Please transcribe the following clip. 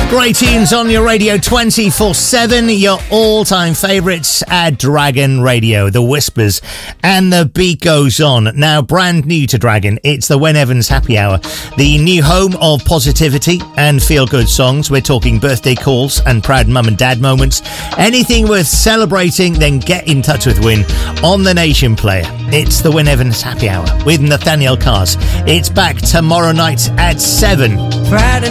Great tunes on your radio 24/7. Your all-time favourites at Dragon Radio. The Whispers and the beat goes on. Now, brand new to Dragon, it's the Wen Evans Happy Hour, the new home of positivity and feel-good songs. We're talking birthday calls and proud mum and dad moments. Anything worth celebrating, then get in touch with Win on the Nation Player. It's the Wen Evans Happy Hour with Nathaniel Cars. It's back tomorrow night at 7. Friday